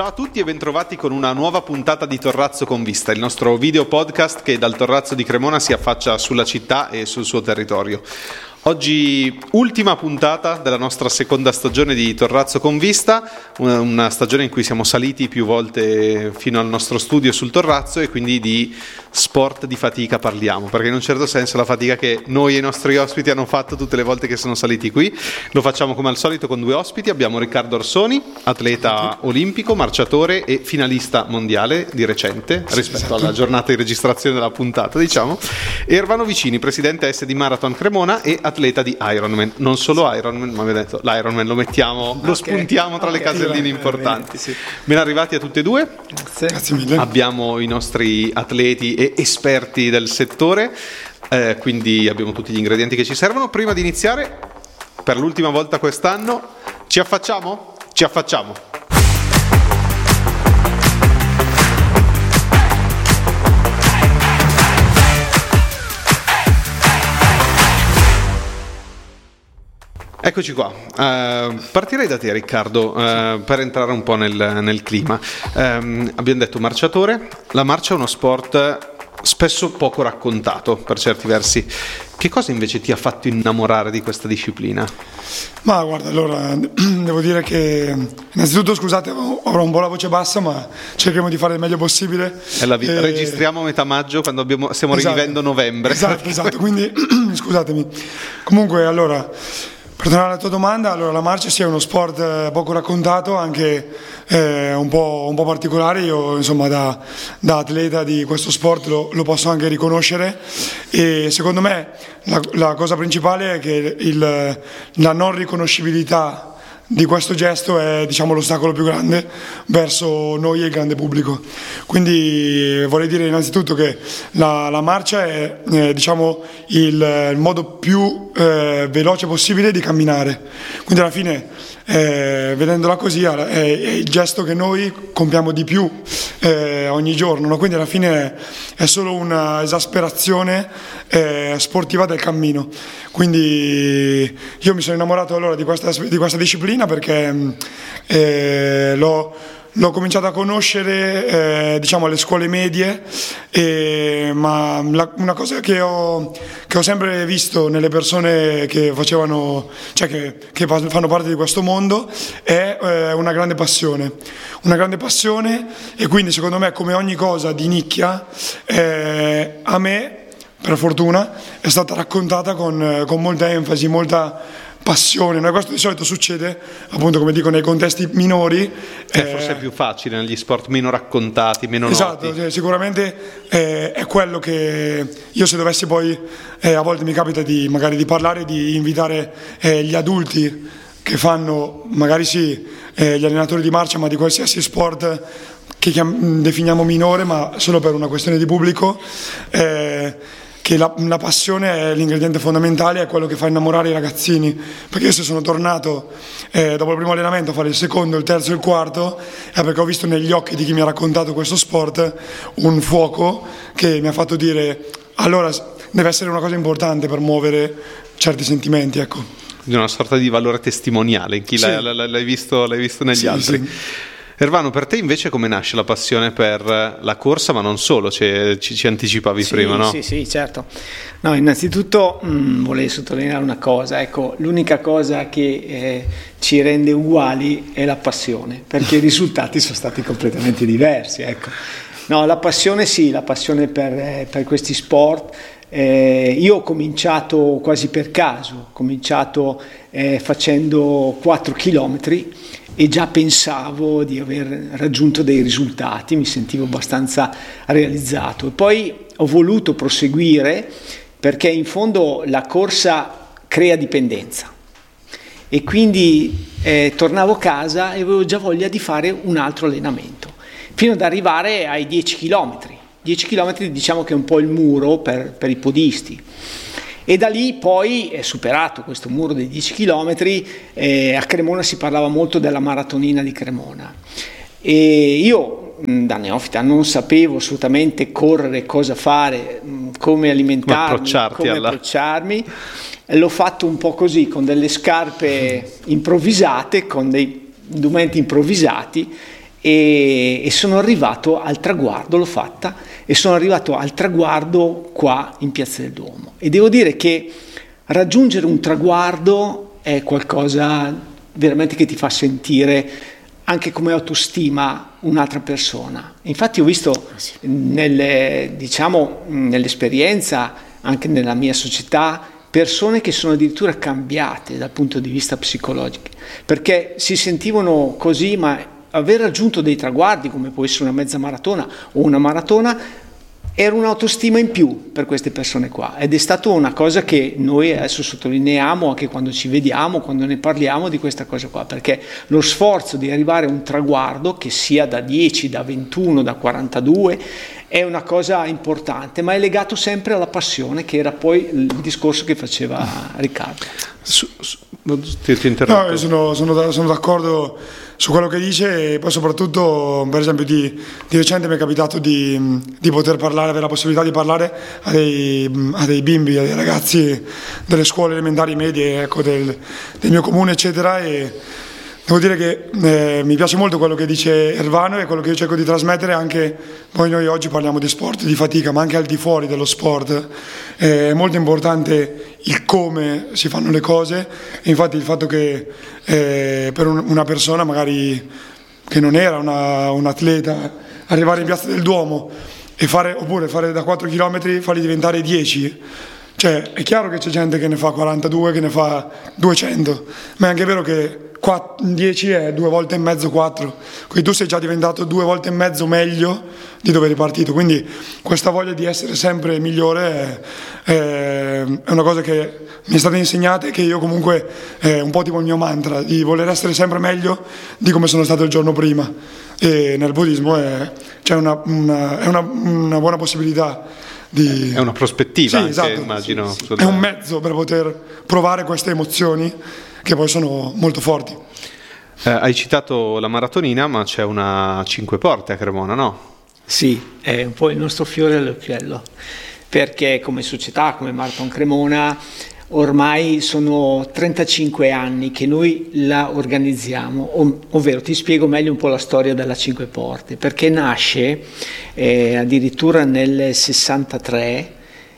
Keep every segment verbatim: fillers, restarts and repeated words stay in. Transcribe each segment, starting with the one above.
Ciao a tutti e bentrovati con una nuova puntata di Torrazzo con Vista, il nostro video podcast che dal Torrazzo di Cremona si affaccia sulla città e sul suo territorio. Oggi ultima puntata della nostra seconda stagione di Torrazzo con Vista, una stagione in cui siamo saliti più volte fino al nostro studio sul Torrazzo e quindi di sport di fatica parliamo, perché in un certo senso la fatica che noi e i nostri ospiti hanno fatto tutte le volte che sono saliti qui, lo facciamo come al solito con due ospiti. Abbiamo Riccardo Orsoni, atleta olimpico, marciatore e finalista mondiale di recente rispetto alla giornata di registrazione della puntata, diciamo, e Ervano Vicini, presidente S di Marathon Cremona e atleta di Ironman, non solo Ironman, ma vi ho detto l'Ironman lo mettiamo, lo okay. spuntiamo tra okay. le caselline importanti. Sì. Ben arrivati a tutte e due. Grazie. Grazie mille. Abbiamo i nostri atleti e esperti del settore, eh, quindi abbiamo tutti gli ingredienti che ci servono. Prima di iniziare, per l'ultima volta quest'anno, ci affacciamo? Ci affacciamo. Eccoci qua, uh, partirei da te Riccardo, uh, per entrare un po' nel, nel clima. Um, abbiamo detto marciatore, la marcia è uno sport spesso poco raccontato per certi versi. Che cosa invece ti ha fatto innamorare di questa disciplina? Ma guarda, allora devo dire che innanzitutto scusate, avrò un po' la voce bassa, ma cercheremo di fare il meglio possibile. È la vita. E... registriamo a metà maggio quando abbiamo, stiamo esatto. rivivendo novembre. Esatto, esatto, quindi scusatemi. Comunque allora, per tornare alla tua domanda, allora la marcia sì, è uno sport poco raccontato, anche eh, un, po', un po' particolare. Io insomma da, da atleta di questo sport lo, lo posso anche riconoscere, e secondo me la, la cosa principale è che il, la non riconoscibilità di questo gesto è, diciamo, l'ostacolo più grande verso noi e il grande pubblico. Quindi vorrei dire innanzitutto che la, la marcia è eh, diciamo il, il modo più eh, veloce possibile di camminare, quindi alla fine eh, vedendola così è, è il gesto che noi compiamo di più eh, ogni giorno, no? Quindi alla fine è solo una esasperazione eh, sportiva del cammino. Quindi io mi sono innamorato allora di questa, di questa disciplina perché eh, l'ho, l'ho cominciato a conoscere eh, diciamo alle scuole medie, eh, ma la, una cosa che ho, che ho sempre visto nelle persone che facevano, cioè che, che fanno parte di questo mondo è eh, una grande passione, una grande passione e quindi secondo me, come ogni cosa di nicchia, eh, a me per fortuna è stata raccontata con, con molta enfasi, molta passione. No? Questo di solito succede appunto, come dico, nei contesti minori. È eh, forse più facile negli sport meno raccontati, meno esatto, noti. Cioè, sicuramente eh, è quello che io, se dovessi poi eh, a volte mi capita di magari di parlare, di invitare eh, gli adulti che fanno magari sì eh, gli allenatori di marcia, ma di qualsiasi sport che chiam- definiamo minore, ma solo per una questione di pubblico, eh, che la, la passione è l'ingrediente fondamentale, è quello che fa innamorare i ragazzini, perché io se sono tornato eh, dopo il primo allenamento a fare il secondo, il terzo e il quarto è perché ho visto negli occhi di chi mi ha raccontato questo sport un fuoco che mi ha fatto dire allora deve essere una cosa importante per muovere certi sentimenti, ecco. Di una sorta di valore testimoniale in chi sì. l'hai, l'hai, visto, l'hai visto negli sì, altri. Sì. Ervano, per te invece come nasce la passione per la corsa, ma non solo, cioè, ci, ci anticipavi sì, prima, no? Sì, sì, certo. No, innanzitutto mh, volevo sottolineare una cosa, ecco, l'unica cosa che eh, ci rende uguali è la passione, perché i risultati sono stati completamente diversi, ecco. No, la passione sì, la passione per, eh, per questi sport. Eh, io ho cominciato quasi per caso, ho cominciato eh, facendo quattro chilometri e già pensavo di aver raggiunto dei risultati, mi sentivo abbastanza realizzato e poi ho voluto proseguire perché in fondo la corsa crea dipendenza e quindi eh, tornavo a casa e avevo già voglia di fare un altro allenamento fino ad arrivare ai dieci chilometri. dieci chilometri diciamo che è un po' il muro per, per i podisti. E da lì poi è superato questo muro dei dieci chilometri, eh, a Cremona si parlava molto della maratonina di Cremona e io da neofita non sapevo assolutamente correre, cosa fare, come alimentarmi, come alla... approcciarmi. L'ho fatto un po' così, con delle scarpe improvvisate, con dei indumenti improvvisati e, e sono arrivato al traguardo, l'ho fatta, e sono arrivato al traguardo qua in Piazza del Duomo. E devo dire che raggiungere un traguardo è qualcosa veramente che ti fa sentire anche come autostima un'altra persona. Infatti ho visto nelle, diciamo, nell'esperienza, anche nella mia società, persone che sono addirittura cambiate dal punto di vista psicologico, perché si sentivano così, ma aver raggiunto dei traguardi, come può essere una mezza maratona o una maratona, era un'autostima in più per queste persone qua, ed è stata una cosa che noi adesso sottolineiamo anche quando ci vediamo, quando ne parliamo di questa cosa qua, perché lo sforzo di arrivare a un traguardo, che sia da dieci, da ventuno, da quarantadue, è una cosa importante, ma è legato sempre alla passione, che era poi il discorso che faceva Riccardo. Su, su, ti, ti interrompo. No, sono, sono, sono d'accordo su quello che dice, e poi soprattutto, per esempio, di, di recente mi è capitato di, di poter parlare, avere la possibilità di parlare a dei, a dei bimbi, a dei ragazzi delle scuole elementari medie, ecco, del, del mio comune, eccetera, e devo dire che eh, mi piace molto quello che dice Ervano e quello che io cerco di trasmettere anche. Poi noi oggi parliamo di sport di fatica, ma anche al di fuori dello sport eh, è molto importante il come si fanno le cose, e infatti il fatto che eh, per un, una persona magari che non era una, un atleta, arrivare in Piazza del Duomo e fare, oppure fare da quattro chilometri, farli diventare dieci, cioè è chiaro che c'è gente che ne fa quarantadue, che ne fa duecento, ma è anche vero che dieci è due volte e mezzo, quattro, quindi tu sei già diventato due volte e mezzo meglio di dove eri partito, quindi questa voglia di essere sempre migliore è, è una cosa che mi è stata insegnata e che io comunque è un po' tipo il mio mantra, di voler essere sempre meglio di come sono stato il giorno prima, e nel buddismo è, c'è una, una, è una, una buona possibilità di... È una prospettiva, sì, anche, esatto, immagino. Sì, sì. È un mezzo per poter provare queste emozioni che poi sono molto forti. Eh, hai citato la maratonina, ma c'è una cinque porte a Cremona, no? Sì, è un po' il nostro fiore all'occhiello, perché come società, come Marathon Cremona, ormai sono trentacinque anni che noi la organizziamo, ov- ovvero ti spiego meglio un po' la storia della Cinque Porte, perché nasce eh, addirittura nel sessantatré,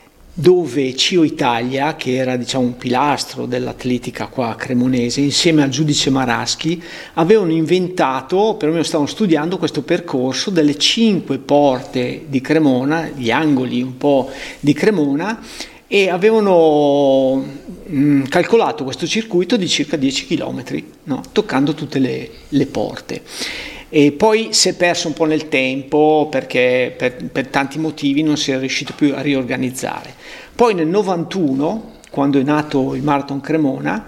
dove C I O Italia, che era diciamo un pilastro dell'atletica qua cremonese, insieme al giudice Maraschi, avevano inventato, perlomeno stavano studiando questo percorso delle cinque porte di Cremona, gli angoli un po' di Cremona, e avevano mh, calcolato questo circuito di circa dieci chilometri, no? Toccando tutte le, le porte. E poi si è perso un po' nel tempo perché per, per tanti motivi non si è riuscito più a riorganizzare. Poi nel novantuno, quando è nato il Marathon Cremona,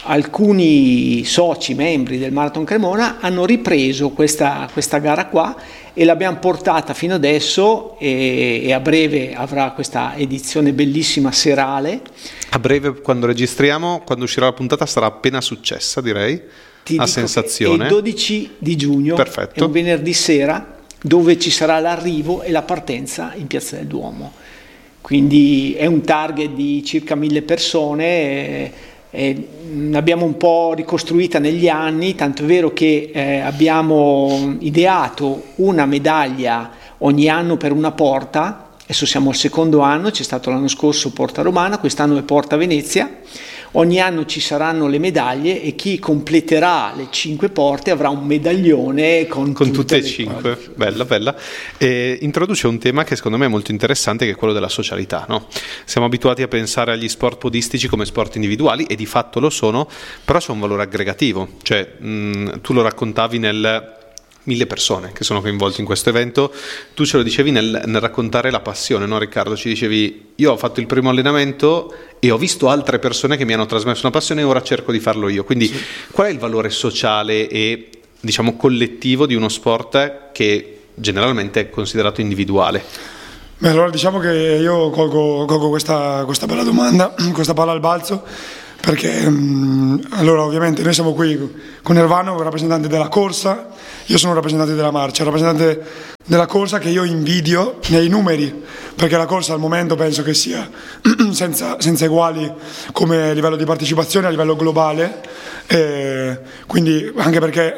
alcuni soci, membri del Marathon Cremona hanno ripreso questa, questa gara qua e l'abbiamo portata fino adesso, e, e a breve avrà questa edizione bellissima serale. A breve, quando registriamo, quando uscirà la puntata, sarà appena successa, direi. Ti a dico sensazione. È il dodici di giugno, perfetto. È un venerdì sera, dove ci sarà l'arrivo e la partenza in Piazza del Duomo. Quindi è un target di circa mille persone, e, e l'abbiamo un po' ricostruita negli anni, tanto è vero che eh, abbiamo ideato una medaglia ogni anno per una porta. Adesso siamo al secondo anno, c'è stato l'anno scorso Porta Romana, quest'anno è Porta Venezia. Ogni anno ci saranno le medaglie e chi completerà le cinque porte avrà un medaglione con, con tutte e cinque. Cose. Bella, bella. E introduce un tema che secondo me è molto interessante, che è quello della socialità, no? Siamo abituati a pensare agli sport podistici come sport individuali, e di fatto lo sono, però c'è un valore aggregativo. Cioè, mh, tu lo raccontavi nel... mille persone che sono coinvolte in questo evento, tu ce lo dicevi nel, nel raccontare la passione, no Riccardo? Ci dicevi, io ho fatto il primo allenamento e ho visto altre persone che mi hanno trasmesso una passione e ora cerco di farlo io, quindi sì. Qual è il valore sociale e diciamo collettivo di uno sport che generalmente è considerato individuale? Beh, allora diciamo che io colgo, colgo questa, questa bella domanda, questa palla al balzo, perché mh, allora ovviamente noi siamo qui con Ervano, rappresentante della corsa, io sono un rappresentante della marcia, rappresentante della corsa che io invidio nei numeri, perché la corsa al momento penso che sia senza, senza uguali come livello di partecipazione a livello globale, e quindi anche perché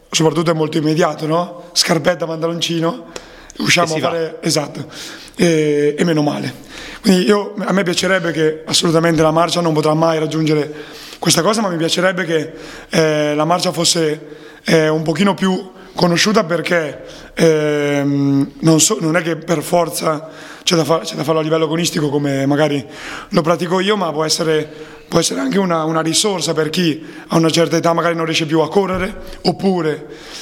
soprattutto è molto immediato, no? Scarpetta, pantaloncino, usciamo a fare va. Esatto, e, e meno male. Quindi io, a me piacerebbe che assolutamente la marcia non potrà mai raggiungere questa cosa, ma mi piacerebbe che eh, la marcia fosse eh, un pochino più conosciuta, perché ehm, non, so, non è che per forza c'è da, fa, c'è da farlo a livello agonistico come magari lo pratico io, ma può essere, può essere anche una, una risorsa per chi a una certa età magari non riesce più a correre, oppure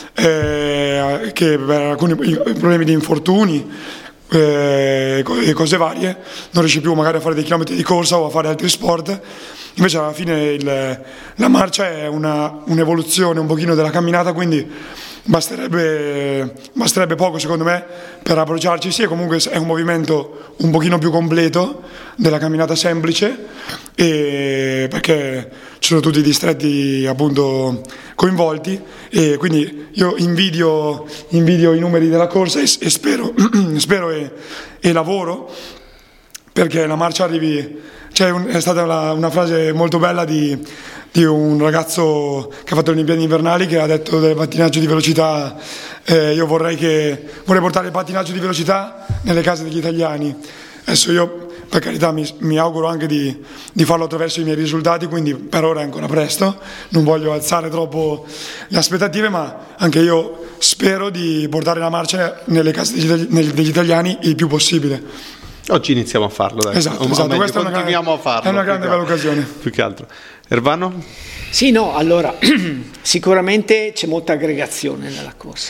eh, che per alcuni problemi di infortuni eh, e cose varie non riesce più magari a fare dei chilometri di corsa o a fare altri sport. Invece alla fine il, la marcia è una, un'evoluzione un pochino della camminata, quindi basterebbe, basterebbe poco secondo me per approcciarci. Sì, comunque è un movimento un pochino più completo della camminata semplice, e perché ci sono tutti i distretti appunto coinvolti, e quindi io invidio, invidio i numeri della corsa e, e spero, spero e, e lavoro perché la marcia arrivi. C'è un, è stata una, una frase molto bella di, di un ragazzo che ha fatto le Olimpiadi invernali, che ha detto del pattinaggio di velocità, eh, io vorrei, che, vorrei portare il pattinaggio di velocità nelle case degli italiani. Adesso io per carità mi, mi auguro anche di, di farlo attraverso i miei risultati, quindi per ora è ancora presto, non voglio alzare troppo le aspettative, ma anche io spero di portare la marcia nelle case degli, degli italiani il più possibile. Oggi iniziamo a farlo, dai. Esatto, esatto. Meglio, Questa continuiamo è una, a farlo. È una grande bella occasione. Più che altro. Ervano? Sì, no, allora, sicuramente c'è molta aggregazione nella corsa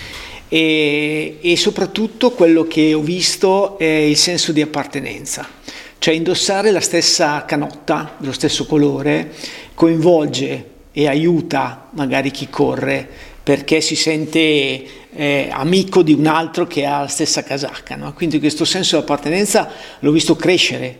e, e soprattutto quello che ho visto è il senso di appartenenza, cioè indossare la stessa canotta, dello stesso colore, coinvolge e aiuta magari chi corre, perché si sente eh, amico di un altro che ha la stessa casacca, no? Quindi questo senso di appartenenza l'ho visto crescere,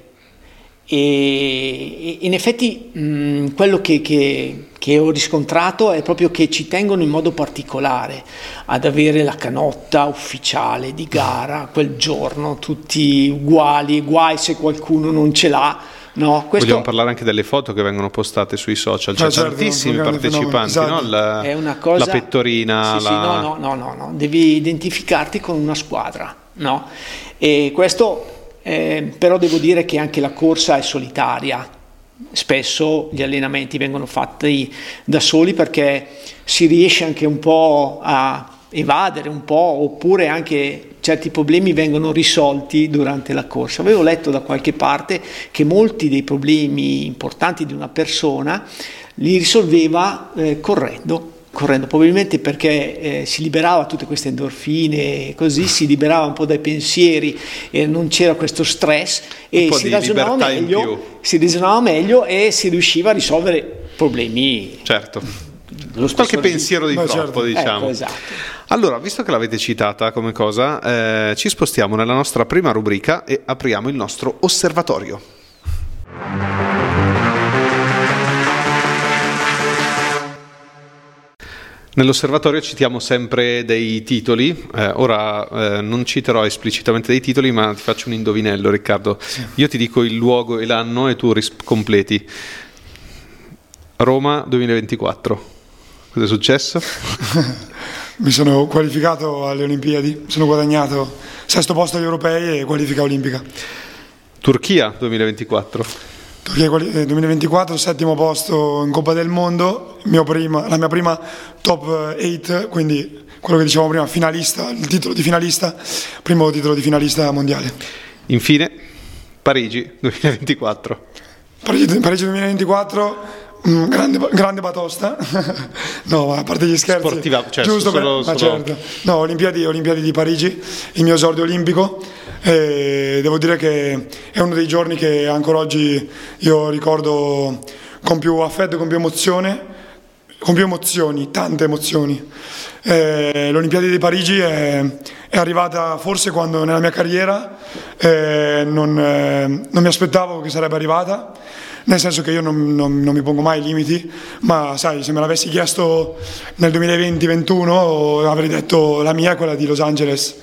e in effetti mh, quello che, che, che ho riscontrato è proprio che ci tengono in modo particolare ad avere la canotta ufficiale di gara quel giorno, tutti uguali, guai se qualcuno non ce l'ha. No, questo... Vogliamo parlare anche delle foto che vengono postate sui social, c'è certo, tantissimi partecipanti, esatto. No? La, è una cosa... la pettorina, sì, la... sì, no, no, no, no, no, devi identificarti con una squadra, no? E questo, eh, però devo dire che anche la corsa è solitaria, spesso gli allenamenti vengono fatti da soli perché si riesce anche un po' a evadere un po', oppure anche certi problemi vengono risolti durante la corsa. Avevo letto da qualche parte che molti dei problemi importanti di una persona li risolveva eh, correndo, correndo, probabilmente perché eh, si liberava tutte queste endorfine, così si liberava un po' dai pensieri e non c'era questo stress, e si ragionava meglio, si ragionava meglio e si riusciva a risolvere problemi. Certo. Qualche pensiero di Beh, troppo, certo. diciamo. Ecco, esatto. Allora, visto che l'avete citata come cosa, eh, ci spostiamo nella nostra prima rubrica e apriamo il nostro osservatorio. Nell'osservatorio citiamo sempre dei titoli, eh, ora eh, non citerò esplicitamente dei titoli, ma ti faccio un indovinello, Riccardo. Sì. Io ti dico il luogo e l'anno e tu ris- completi. Roma duemilaventiquattro. Cosa è successo? Mi sono qualificato alle Olimpiadi, mi sono guadagnato sesto posto agli europei e qualifica olimpica. Turchia duemilaventiquattro. Turchia duemilaventiquattro, settimo posto in Coppa del Mondo, mio prima, la mia prima top otto, quindi quello che dicevamo prima, finalista, il titolo di finalista, primo titolo di finalista mondiale. Infine, Parigi duemilaventiquattro. Parigi, Parigi duemilaventiquattro. Mm, grande, grande batosta. No, ma a parte gli scherzi, sportiva, cioè, giusto solo, per, ma solo... certo. No, Olimpiadi, Olimpiadi di Parigi, il mio esordio olimpico, e devo dire che è uno dei giorni che ancora oggi io ricordo con più affetto, con più emozione, con più emozioni, tante emozioni. Eh, L'Olimpiadi di Parigi è, è arrivata forse quando nella mia carriera eh, non, eh, non mi aspettavo che sarebbe arrivata. Nel senso che io non, non, non mi pongo mai limiti, ma sai, se me l'avessi chiesto nel duemilaventi ventuno avrei detto la mia è quella di Los Angeles